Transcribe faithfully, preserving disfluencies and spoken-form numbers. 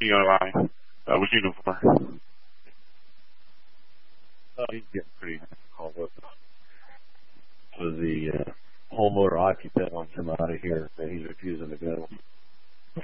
D O I. Uh, what you doing for? Oh, he's getting pretty called up. So the uh, homeowner occupant wants him out of here, but he's refusing to go.